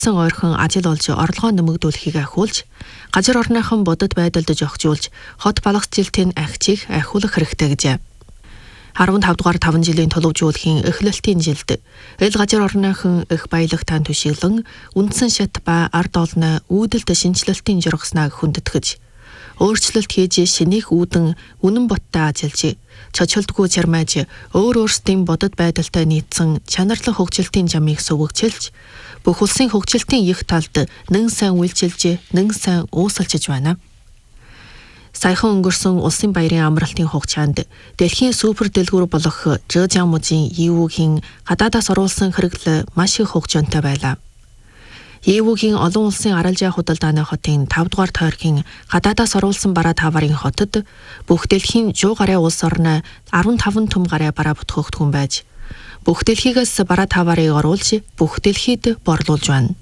ойрхон ажил олж орлогоо нэмэгдүүлэхийг ахиулж, газар орныхон бодит байдалд зохицуулж, хот балгацжилтын ахичийг ахиулах хэрэгтэй гэжээ. 15 дугаар 5 жилийн төлөвжүүлэхийн эхлэлтийн жилд эл газар орныхон их баялагтаан түшиглэн үндсэн шат ба ард олны үүдэлт шинжилэлтийн жургаснаа хүндэтгэж, өөрчлөлт хийж шинийх үүдэн үнэн боттой ажиллаж, чочилдгүй чармааж өөр өөрсдийн бодит байдалтай нийцсэн чанарлах хөгжилтийн жамыг сувгчилж, бүх улсын хөгжилтийн их талд нэн сайн үйлчилж, нэн сайн уусалчж байна. Саяхан өнгөрсөн улсын баярын амралтын хугацаанд дэлхийн супер дэлгүүр болох Жжамужийн ЕУ-гийн гадаадаас оруулсан хэрэглээ маш их хөгжөөнтэй байлаа. ЕУ-гийн олон улсын аралжаа худалдааны хотын 5 дугаар тойргийн гадаадаас оруулсан бараа таварын хотод бүх дэлхийн 100 гаруй улс орны 15 түм гаруй бараа бүтгөгдгөн байж, бүх дэлхийгээс бараа таварыг оруулж, бүх дэлхийд борлуулж байна.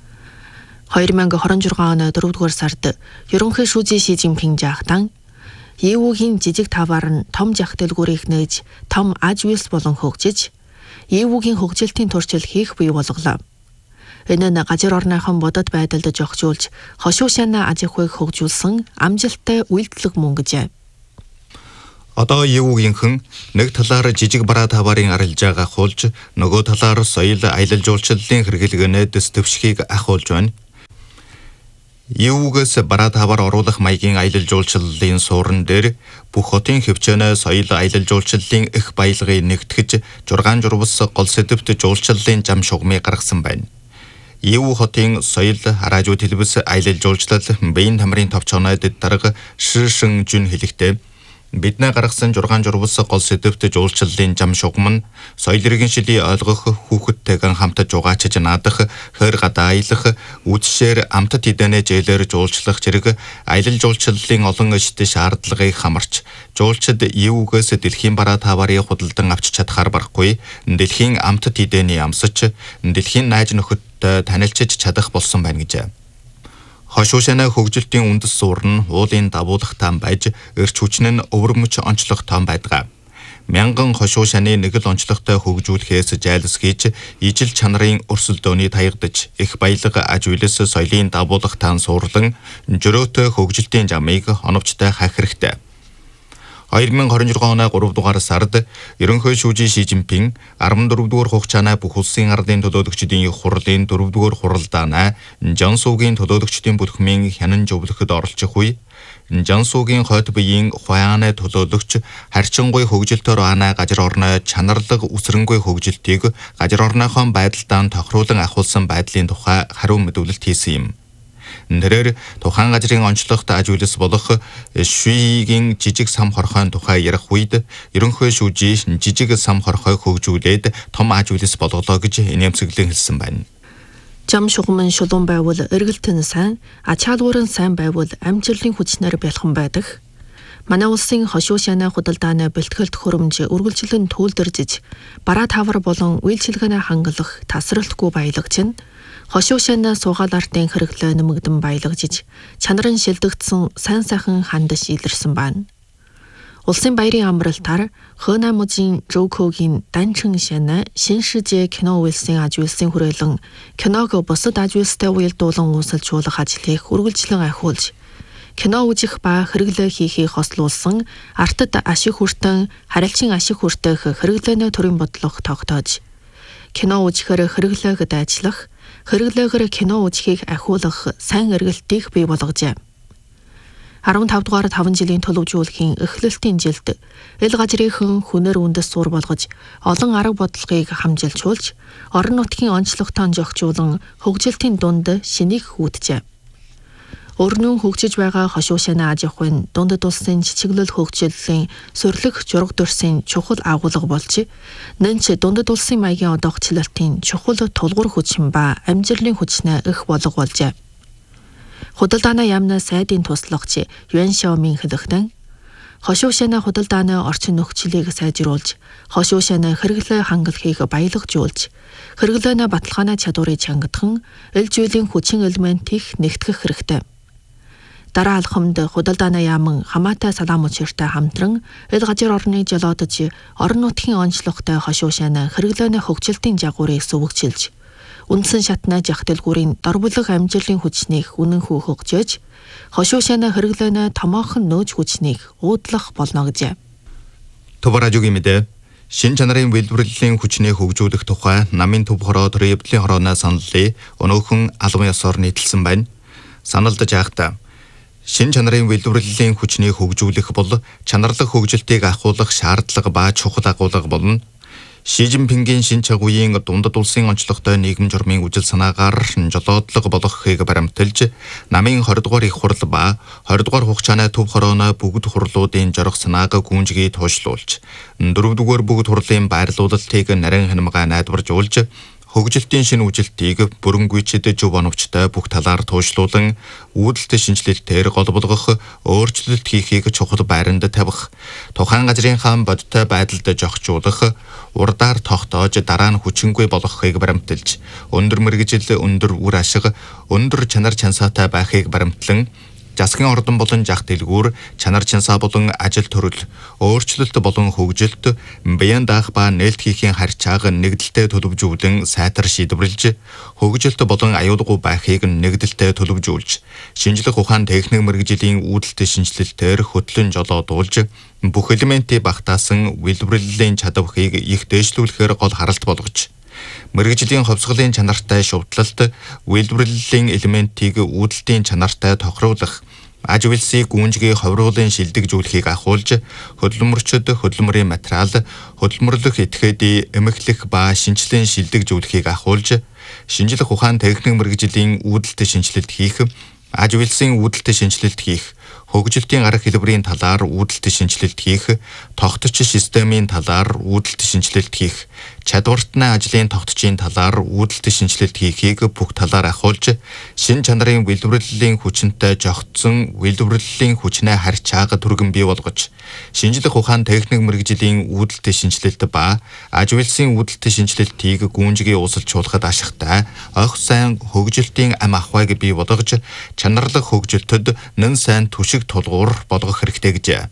2026 оны 4 дугаар сард ерөнхий шүүжийн Ши Жинпинг жаахтан ЕУ-гийн жижиг тавар нь том жах дэлгүүрийг нээж, том аж үйлс болон хөгжиж, ЕУ-гийн хөгжилтийн туршил хийх бий болголоо. Энэ нь газар орныхон бодит байдалд зохицуулж, хошуу шанаа аж ахуйг хөгжүүлсэн амжилттай үйлдэлэг мөн гэжээ. Одоо ЕУ-гийнхэн нэг талаар жижиг бараа таварын арилжааг ахуулж, нөгөө талаар соёл аялал жуулчлалын хэрэглэгээний дэс төвшгийг ахуулж байна. ЕУ-гээс бараа тавар оруулах маягийн аялал жуулчлалын суурин дээр бүх хотын хөвчөөнөө соёл аялал жуулчлалын их баялагыг нэгтгэж, 6 журвас гол сэдвт жуулчлалын зам шугамыг гаргасан байна. ЕУ хотын соёл, хараажуу телевиз, аялал жуулчлал, биеийн тамирын товчоноод дарга Шишин Жун хэлэхдээ, бидний гаргасан 6 журвас гол сэдвт жуулчлалын зам шугам нь соёл иргэншилийг ойлгох, хүүхэдтэйгэн хамтаж угаачиж наадах, хойр гадаа аялах, үдшээр амтд эдэнэ жээлээр жуулчлах зэрэг аялал жуулчлалын олон ишт шаардлагыг хамарч, жуулчид ЕУ-гээс дэлхийн бараа таварыг худалдан авч чадхаар барахгүй, дэлхийн амтд эдэний амсаж, дэлхийн найз нөхөдтэй танилцж чадах болсон байна гэжээ. Хошуу шанаа хөгжилтийн үндэс суур нь уулын дагуулах таан байж, эрч хүчин нь өвөрмөч онцлох таан байдаг. Мянган хошуу шаны нэг л онцлогтой хөгжүүлэхээс жайлс хийж, ижил чанарын өрсөлдөөний таягдж, их баялаг аж үйлс соёлын дагуулах таан суурлан, жөрөөтэй хөгжилтийн жамыг оновчтой хаах хэрэгтэй. 2026 оны 3 дугаар сард ерөнхий шүүжийн Ши Жинпинг 14 дугаар хугацааны бүх улсын ардын төлөөлөгчдийн хурлын 4 дугаар хуралдаанаа Жансуугийн төлөөлөгчдийн бүлхмийн хянан зөвлөхөд оролцох үе, Жансуугийн хойд биеийн хуяаны төлөөлөгч харьцангуй хөгжилтөөр анаа газар орны чанарлаг үсрэнгүй хөгжилтийг газар орныхон байдалдаа тохируулан ахуулсан байдлын тухай хариу мэдүүлэлт хийсэн юм. Тэрээр тухайн газрын онцлогт аж үйлс болох Шигийн жижиг сам хорхойн тухай ярих үед ерөнхий шүүжийн жижиг сам хорхой хөгжүүлээд том аж үйлс болголоо гэж нэмсэглэн хэлсэн байна. Зам шугам нь шулуун байвал эргэлтэн сайн, ач халуурын сайн байвал амжилтын хүчнээр бэлхэн байдаг. Манай улсын хошуу шанаа худалдааны бэлтгэлт хөрөмж үргэлжлэн түүлдэржиж, бараа тавар болон үйлчилгээний хангалах тасралтгүй баялагч нь хошуу шанаа суугаал артын хэрэглээ нэмэгдэн баялагжиж, чанарын шилдэгдсэн сайн сайхан хандаж илэрсэн байна. Улсын баярын амралтаар Хönamужийн Жокогийн данчин шанаа Шиншижээ кино үйлсийн аж үйлсийн хүрээлэн киног бусад аж үйлстэй уялдуулан үүсэлжүүлэх ажлыг үргэлжлэн ахиулж, кино үзэх ба хэрэглээ хийхийг хослуулсан артад ашиг хүртэн, харилцан ашиг хүртэх хэрэглээний төрийн бодлого тогтоож, кино үзэхээр хэрэглээгд ажиллах, хэрэглээгээр кино үзхийг ахиулах сайн эргэлтийг бий болгожээ. 15 дугаар 5 жилийн төлөвжүүлэхийн эхлэлтийн жилд эл газрынхан хүнээр үндэс суур болгож, олон арга бодлогыг хамжилжуулж, орон нутгийн онцлогтой зохицуулан хөгжилтийн дунд шинийг хүйджээ. Өрнөн хөгжиж байгаа хошуу шанаа аж ахуйн дундад улсын чичиглэл хөгжлийн сөрлөх жураг дүрсийн чухал агуулга болж, нэнч дундад улсын маягийн одоогчлалтын чухал тулгуур хүчин ба амжилтын хүчнээ их болго болжээ. Худалдааны яамны сайдын туслагч Юан Шаомин хэлэхдээ, хошуу шанаа худалдааны орчин нөхцөлийг сайжруулж, хошуу шанаа хэрэглээ хангалтыг баялагжуулж, хэрэглээний баталгааны чадварыг чангадхан, эл зүйлийн хүчин элементийг нэгтгэх хэрэгтэй. Дараа алхамд худалдааны яам хамаатай салаам учиртай хамтран эл газар орны жолоодож, орон нутгийн онцлогтой хошуу шанаа хэрэглээний хөгжилтийн жагуурыг сувгчилж, үндсэн шатна жахтэлгүүрийн дорболог амжилтын хүчнийг үнэн хүү хөгжөөж, хошуу шана хэрэглэнэ томоохон нөөж хүчнийг уудлах болно гэжээ. Товаражуугийн мэдээ шин чанарын үйлдвэрлэлийн хүчнийг хөгжүүлэх тухай намын төв хороо төрийн хорооны саналыг өнөөхөн албан ёсоор нийтэлсэн байна. Саналдаж байхдаа шин чанарын үйлдвэрлэлийн хүчнийг хөгжүүлэх бол чанарлаг хөгжилтийг ахуулах шаардлага ба чухал агуулга болно. Ши Жинпингийн шин чагуугийн дундад улсын онцлогтой нийгэм журмын үжил санаагаар жолоодлого болгохыг баримталж, намын 20 дугаар их хурал ба 20 дугаар хугацааны төв хорооны бүгд хурлуудын жорох санааг гүнжгий тоошлуулж, 4 дугаар бүгд хурлын байрлуулалтыг нарийн хянамга найдваржуулж, хөгжилтийн шинэ үжилтийг бүрэн гүйцэд зөв оновчтой бүх талаар тоошлуулан үүдэлтэй шинжилэлтээр гол болгох, өөрчлөлт хийхийг чухал байранд тавих, тухайн газрынхаа бодиттой байдалд жогчуулах, урдаар тогтоож дараа нь хүчингүй болгохыг баримталж, өндөр мэргэжил, өндөр үр ашиг, өндөр чанар чансаатай байхыг баримтлан, засгийн ордон болон жах дэлгүүр, чанар чансаа болон ажил төрөл, өөрчлөлт болон хөгжилт, биеийн даах ба нээлт хийхийн харьцааг нэгдэлтэй төлөвжүүлэн сайтар шийдвэрлэж, хөгжилт болон аюулгүй байхыг нэгдэлтэй төлөвжүүлж, шинжлэх ухаан техник мэргэжлийн үүдэлтэй шинжилэлтээр хөтлөн жолоодуулж, бүх элементийг багтаасан үйлдвэрлэлийн чадварыг их дээшлүүлэхээр гол харалт болгож, мэргэжлийн хувьсгалын чанартай шувтлалт, үйлдвэрлэлийн элементийг үүдэлтийн чанартай тохируулах, аж үйлсийг гүнжгий ховруулын шилдэгжүүлэхийг ахуулж, хөдөлмөрчид хөдөлмөрийн материал, хөдөлмөрлөх этгээдийн эмхлэх ба шинжилэн шилдэгжүүлэхийг ахуулж, шинжлэх ухаан техник мэргэжлийн үүдэлтэй шинжилэлт хийх, аж үйлсийн үүдэлтэй шинжилэлт хийх, хөгжилтийн арга хэлбэрийн талаар үүдэлтэй шинжилэлт хийх, тогтч системийн талаар үүдэлтэй шинжилэлт хийх, чадвартны ажлын тогтчийн талаар үүдэлтэй шинжилэлт хийхийг бүх талаар ахуулж, шин чанарын үйлдвэрлэлийн хүчинтэй жогтсон үйлдвэрлэлийн хүчнээ харьцааг түргэн бий болгож, шинжлэх ухаан техник мэргэжлийн үүдэлтэй шинжилэлт ба аж үйлсийн үүдэлтэй шинжилэлтийг гүнжгий уусалжуулахад ашигтай, ойх сайн хөгжилтийн ам ахуйг бий болгож, чанарлаг хөгжилтөд нэн сайн түшиг тулгуур болгох хэрэгтэй гэжээ.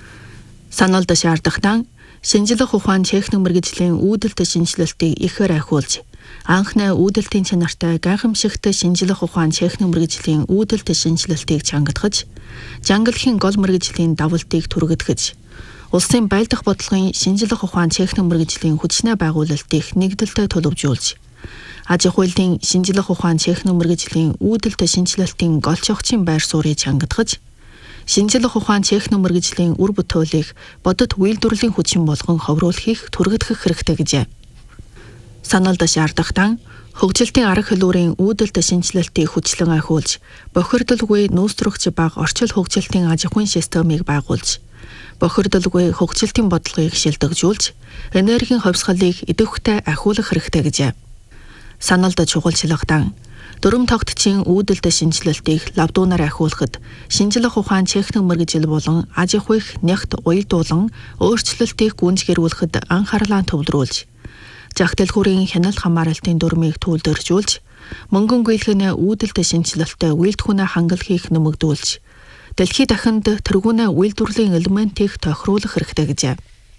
Саналд шаардлагатай шинжлэх ухаан техник мэргэжлийн үүдэлтэй шинжилэлтийг ихээр ахиулж, анхны үүдэлтийн чанартай гайхамшигт шинжлэх ухаан техник мэргэжлийн үүдэлтэй шинжилэлтийг чангадгаж, жангалхийн гол мэргэжлийн давалтыг түргэтгэж, улсын байлдах бодлогын шинжлэх ухаан техник мэргэжлийн хүчнээ байгуулалтыг нэгдэлтэй төлөвжүүлж, аж ахуйлын шинжлэх ухаан техник мэргэжлийн үүдэлтэй шинжилэлтийн гол чогчийн байр суурийг чангадгаж, шинжлэх ухаан техник мэргэжлийн үр бүтээлийг бодит үйлдвэрлэлийн хүчин болгон ховруулахыг түргэтгэх хэрэгтэй гэжээ. Саналд шаардлагатай хөгжилтийн арга хэлбэрийн үүдэлтэй шинжилэлтийг хүчлэн ахиулж, бохирдолгүй нүүсрэгч бага орчил хөгжилтийн аж ахуйн системийг байгуулж, бохирдолгүй хөгжилтийн бодлогыг шилдэгжүүлж, энергийн хувьсгалыг идэвхтэй ахиулах хэрэгтэй гэжээ. Саналд чухалчлагатай дөрөм тогтчийн үүдэлтэй шинжилэлтийг лавдуунаар ахиулахад шинжлэх ухаан техник мэргэжил болон аж ахуйх нягт уялдуулан өөрчлөлтийг гүнзгийрүүлэхэд анхаарлаа төвлөрүүлж, жах дэлгүүрийн хяналт хамгаалалтын дүрмийг төлөвлөжүүлж, мөнгөн гүйлхэнэ үүдэлтэй шинжилэлтэд үйлдвэрхүүнээ хангалтыг нэмэгдүүлж, дэлхийд дахинд тэргүүнээ үйлдвэрлэлийн элементийг тохируулах хэрэгтэй гэжээ.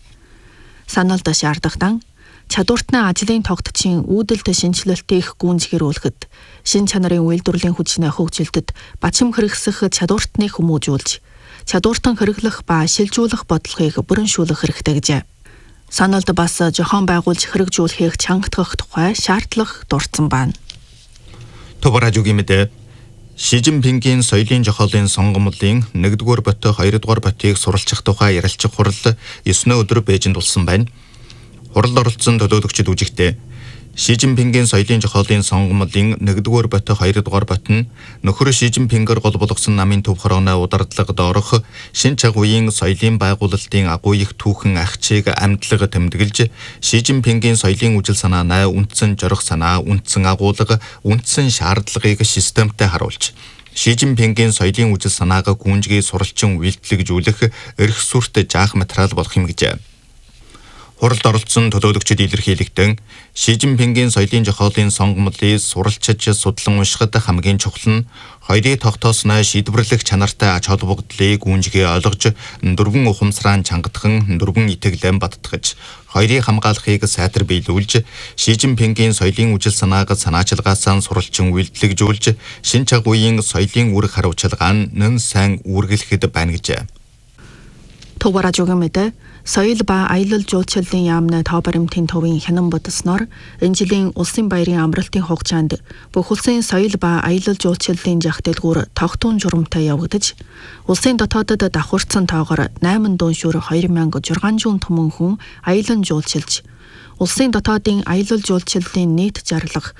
Саналд шаардлагатай чадвартны ажлын тогтчийн үүдэлтэй шинжилэлтийг гүнзгийрүүлэхэд шин чанарын үйлдвэрлэлийн хүчнээ хөгжилтөд бачим хэрэгсэх чадвартны хүмүүжүүлж, чадвартан хэрэглэх ба шилжүүлэх бодлогыг бүрэншүүлэх хэрэгтэй гэжээ. Саналд бас зохион байгуулж хэрэгжүүлэхийг чангадгах тухай шаардлага дурдсан байна. Товаражуугийн мэдээ Ши Жинпингийн соёлын жохоолын сонгомлын 1-р бот 2-р ботыг суралцах тухай ярилцах хурал 9 өдөр Бээжинд болсон байна. Хурал оролцсон төлөөлөгчид үжигтэй Ши Жинпингийн соёлын жохоолын сонгомлын 1-р бот 2-р бот нь нөхөр Ши Жинпингээр гол болгосон намын төв хорооны удирдлагад орох шин чагуугийн соёлын байгуулалтын агуу их түүхэн ахчийг амьдлага тэмдэглэж, Ши Жинпингийн соёлын үжил санааны үндсэн жорох санаа, үндсэн агуулга, үндсэн шаардлагыг системтэй харуулж, Ши Жинпингийн соёлын үжил санааг гүнжгий суралцсан үйлдэлжүүлэх эрх сүрт жаах материал болох юм гэжээ. Хуралд оролцсон төлөөлөгчид илэрхийлэгдэн Ши Жинпингийн соёлын зохиолын сонгомлыг суралцж судлан уншихад хамгийн чухал нь хоёрыг тогтоосноо шийдвэрлэх чанартай ач холбогдлыг гүнжгээ ойлгож дөрвөн ухамсараа чангадхан дөрвөн итгэлэн баттгаж хоёрыг хамгаалахыг сайтар биелүүлж Ши Жинпингийн соёлын үжил санааг санаачилгаасаа суралцсан үйлдэлжүүлж шин чагуугийн соёлын үүрэг хариуцлагаа нэн сайн үүргэлэхэд байна гэжээ. Товаражуугийн мэдээ соёл ба аялал жуулчлалын яамны тоо баримтын төвийн хянан бодсноор энэ жилийн улсын баярын амралтын хугацаанд бүх улсын соёл ба аялал жуулчлалын жах дэлгүүр тогтун журамтай явагдаж улсын дотоодод давхарцсан тоогоор 8 дуушуур 2600 түмэн хүн аялан жуулчилж улсын дотоодын аялал жуулчлалын нийт зарлага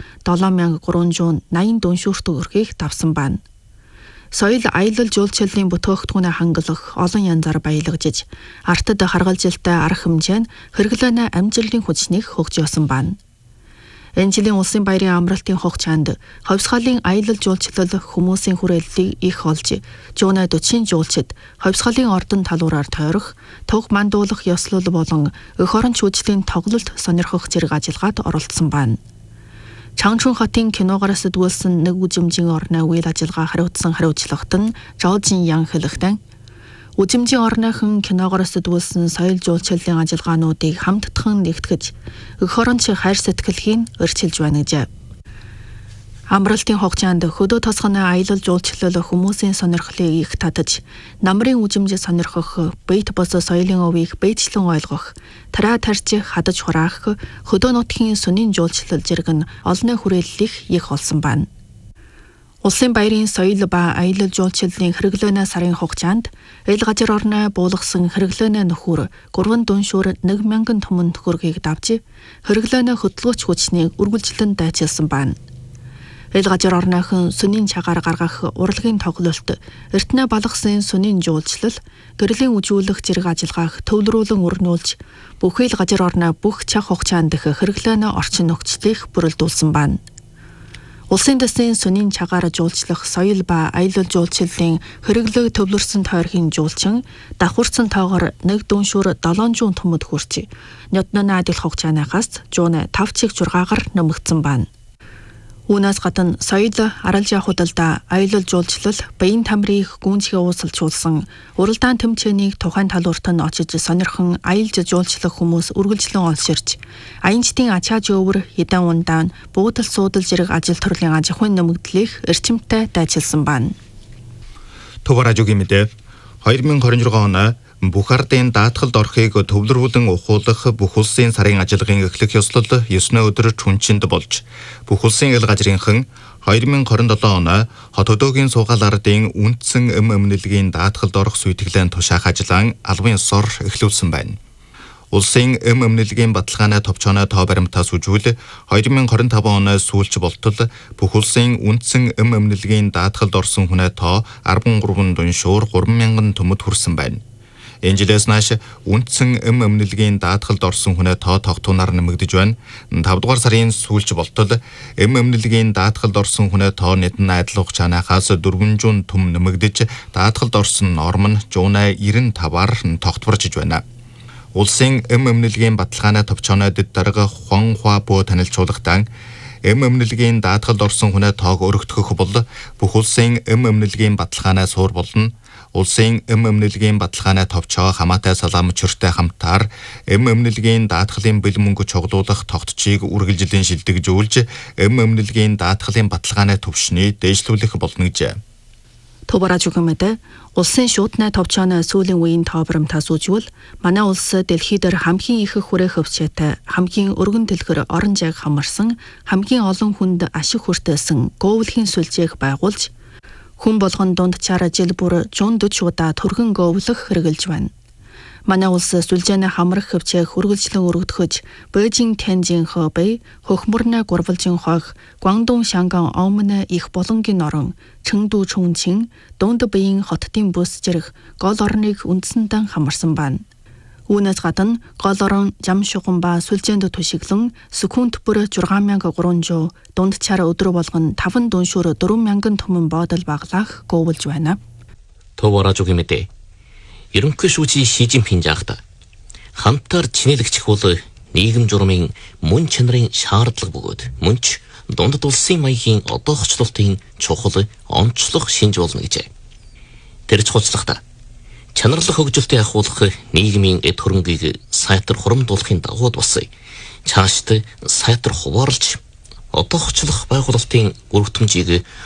7380 дуушуурт өрхийг давсан байна. Соёл аялал жуулчлалын бүтээгдэхүүнээ хангалах олон янзаар баялагжиж, артад харгалжилттай арга хэмжээ нь хэрэглээний амжилтын хүчнийг хөгжүүлсэн байна. Энэ жилийн улсын баярын амралтын хугацаанд ховсгалын аялал жуулчлал хүмүүсийн хүрээллийг их олж, жуунаа 40 жуулчид ховсгалын ордон талуураар тойрох, туг мандуулах ёслол болон өх орон чүүжлийн тоглолт сонирхох зэрэг ажиллагаанд оролцсон байна. Чангчун хотын киногараас дүүлсэн нэг үзэмжийн орны үйл ажиллагаа хариуцсан хариуцлагт нь Жолжин Ян хэлэхдээ үзэмжийн орныхан киногараас дүүлсэн соёл жуулчлалын ажиллагаануудыг хамтдхан нэгтгэж өх оронч хайр сэтгэлийг өрчилж байна гэжээ. Амралтын хугацаанд хөдөө тосгоны аялал жуулчлал хүмүүсийн сонирхлыг их татаж, намрын үзэмж сонирхох, бит бос соёлын өвийг бэйжлэн ойлгох, тараа тарж хадаж хураах, хөдөө нутгийн сүнийн жуулчлал зэрэг нь олонний хүрээллийг их олсон байна. Улсын баярын соёл ба аялал жуулчлалын хэрэглээний сарын хугацаанд эл газар орны буулгасан хэрэглээний нөхөр 3 дуушуур 1000 түмэн төгрөгийг давж, хэрэглээний хөдөлгөөч хүчнийг үргэлжлэн дайчилсан байна. Эл газар орныхан сүнийн чагаар гаргах урлагийн тоглолт, эртнээ балгасан сүнийн жуулчлал, гэрлийн үжүүлэх зэрэг ажиллагааг төвлөрүүлэн өрнүүлж, бүх эл газар орны бүх цаг хугацаанд хэрэглээний орчин нөхцөлийг бүрэлдүүлсэн байна. Улсын дэсийн сүнийн чагаар жуулчлах соёл ба аялал жуулчлалын хэрэглээг төвлөрсөн тойргийн жуулчин давхарцсан тоогоор 1 дуушуур 700 түмэд хүрч, нёдны адил хугацааныхаас 105 чиг жургаагаар нэмэгдсэн байна. Үүнээс гадна соёл, аралжаа худалдаа, аялал жуулчлал, баян тамирыг гүнзгий уусалжуулсан, уралдаан тэмцээнийг тухайн талуурт нь очиж сонирхон аялж жуулчлах хүмүүс үргэлжлэн олширч, аянчдын ачааж өвөр, хэдэн ундаан, буудал суудал зэрэг ажил төрлийн аж ахуйн нэмэгдлийг эрчимтэй дайчилсан байна. Товаражуугийн мэдээ 2026 оны бүх ардын даатгалд орохыг төвлөрүүлэн ухуулах бүх улсын сарын ажиллагааны эхлэх ёслол 9 өдөр хүнчинд болж бүх улсын эл газрынхан 2027 оны хот хөдөөгийн суугаал ардын үндсэн өмнөлгийн даатгалд орох сүйтгэлийн тушаах ажиллагаан албан ёсоор эхлүүлсэн байна. Улсын өмнөлгийн баталгааны товчооны тоо баримтаас үжүүл 2025 оны сүүлч болтол бүх улсын үндсэн өмнөлгийн даатгалд орсон хүнээ тоо 13 дуушуур 3000 түмэд хүрсэн байна. Энэ жилээс нааш үндсэн өмнөлгийн даатгалд орсон хүнээ тоо тогтуунаар нэмэгдэж байна. 5 дугаар сарын сүүлч болтол өмнөлгийн даатгалд орсон хүнээ тоо нийтэн адил хугацаанаас 400 түм нэмэгдэж даатгалд орсон норм нь 195-аар тогтворжиж байна. Улсын өмнөлгийн баталгааны товчооны дэд дарга Хуанхуа бөө танилцуулгахдаа өмнөлгийн даатгалд орсон хүнээ тоог өргөдгөх бол бүх улсын өмнөлгийн баталгааны суур болно. Улсын өмнөлгийн баталгааны товчоо хамаатай салаамчуртай хамтаар өмнөлгийн даатгалын бэл мөнгө чоглуулах тогтчийг үргэлжлэн шилдэгжүүлж өмнөлгийн даатгалын баталгааны төвшний дээшлүүлэх болно гэжээ. Товаражуугийн мэдээ улсын шуудны товчооны сүүлийн үеийн тоо баримтаас үзвэл манай улс дэлхийд хамгийн их хүрээх хөвчтэй, хамгийн өргөн дэлгэр орон зайг хамарсан, хамгийн олон хүнд ашиг хүртээсэн говлхийн сүлжээг байгуулж хүн болгон дундчаар жил бүр 140 удаа түргэн говлох хэрэгжилж байна. Манай улс сүлжээний хамрах хөвчээг үргэлжлэн өргөдгөж, Бээжин, Тяньжин, Хэбэй, Хөхмөрнө, Гурвалжин хойх, Гуандун, Шанган, Омны их болонгийн орон, Чэнгду, Чүнчин, Дунд Бэйн хотын бүс зэрэг гол орныг үндсэндээ хамарсан байна. Үүнээс гадна гол орон Жамшуган ба сүлжээнд түшиглэн секунд бүр 6300, дундчаар өдөр болгон 5 дуушуур 4000 түмэн бодол баглах говлж байна. Товаражуугийн мэдээ. Ерөнхий шүүжийн Ши Жинпин жаахта Хамтаар чинэлэгдэх бол нийгэм журмын мөн чанарын шаардлага бөгөөд мөнч дундад улсын маягийн одоохчлолтын чухал онцлог шинж болно гэжээ. Тэр чухалчлахтаа чанарлах хөгжилтөд ахуулах нийгмийн эд хөрөнгийг сайтар хурамдуулахын дагуу бас цаашд сайтар хуваарлж одоохчлох байгуулалтын өргөтөмжийг